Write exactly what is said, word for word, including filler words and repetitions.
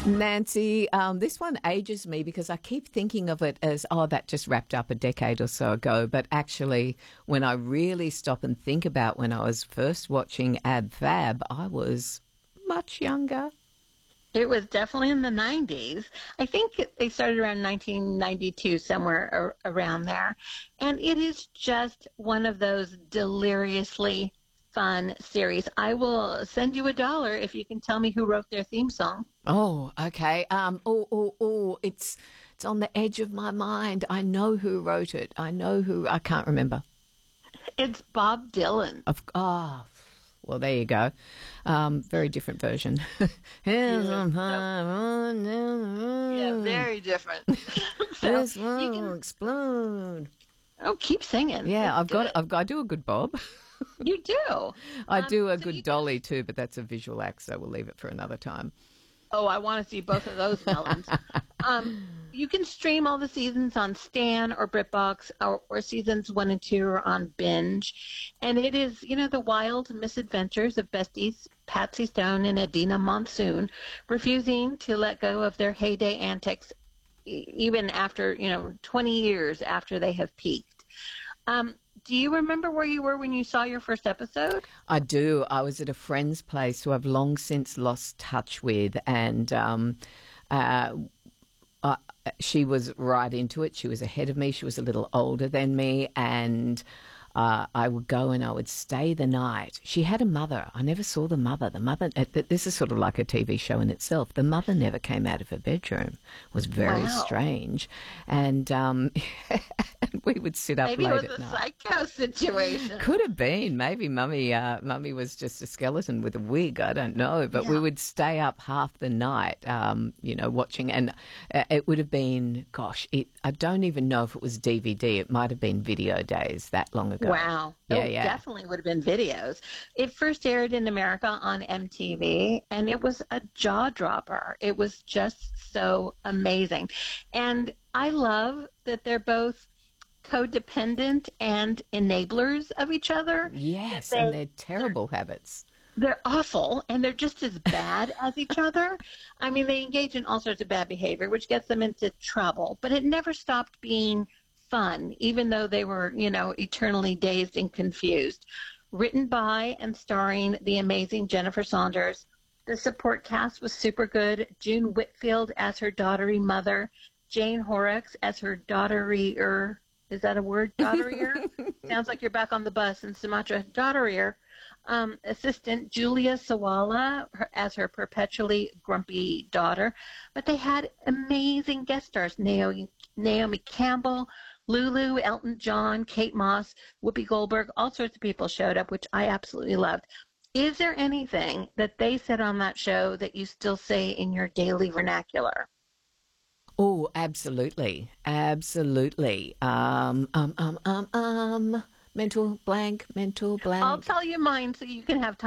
Nancy, um, this one ages me because I keep thinking of it as, oh, that just wrapped up a decade or so ago. But actually, when I really stop and think about when I was first watching Ab Fab, I was much younger. It was definitely in the nineties. I think it- they started around nineteen ninety-two, somewhere ar- around there. And it is just one of those deliriously fun series. I will send you a dollar if you can tell me who wrote their theme song. Oh, okay. Um, oh, oh, oh, it's it's on the edge of my mind. I know who wrote it. I know who. I can't remember. It's Bob Dylan. Of ah, well, there you go. Um, very different version. Here's Yeah, some so- yeah, fun. very different. So This one you will can, explode. oh, keep singing. Yeah, It's I've got good. I've got I do a good Bob. You do. I Um, do a so you good can Dolly too, but that's a visual act, so we'll leave it for another time. Oh, I want to see both of those melons. Um, you can stream all the seasons on Stan or BritBox, or, or seasons one and two are on Binge. And it is, you know, the wild misadventures of besties Patsy Stone and Adina Monsoon refusing to let go of their heyday antics e- even after, you know, twenty years after they have peaked. Um, do you remember where you were when you saw your first episode? I do. I was at a friend's place who I've long since lost touch with, and um, uh, uh, she was right into it. She was ahead of me. She was a little older than me, and uh, I would go and I would stay the night. She had a mother. I never saw the mother. The mother. uh, th- This is sort of like a T V show in itself. The mother never came out of her bedroom. It was very Wow. strange, and um, we would sit up Maybe it late was at a night. psycho situation. Could have been. Maybe mummy uh, mummy was just a skeleton with a wig. I don't know. But we Yeah. would stay up half the night, um, you know, watching. And uh, it would have been, gosh, it, I don't even know if it was D V D. It might have been video days that long ago. Wow. Yeah, Oh, yeah. definitely would have been videos. It first aired in America on M T V, and it was a jaw dropper. It was just so amazing. And I love that they're both codependent and enablers of each other. Yes, and They, they're terrible habits. they're awful, and they're just as bad as each other. I mean, they engage in all sorts of bad behavior, which gets them into trouble, but it never stopped being fun, even though they were, you know, eternally dazed and confused. Written by and starring the amazing Jennifer Saunders. The support cast was super good. June Whitfield as her daughtery mother. Jane Horrocks as her daughtery-er. Is that a word? Daughtery-er? Sounds like you're back on the bus in Sumatra. Daughtery-er. Um, assistant Julia Sawala her, as her perpetually grumpy daughter. But they had amazing guest stars. Naomi, Naomi Campbell, Lulu, Elton John, Kate Moss, Whoopi Goldberg, all sorts of people showed up, which I absolutely loved. Is there anything that they said on that show that you still say in your daily vernacular? Oh, absolutely, absolutely. Um, um, um, um, um. Mental blank, mental I'll blank. tell you mine so you can have time.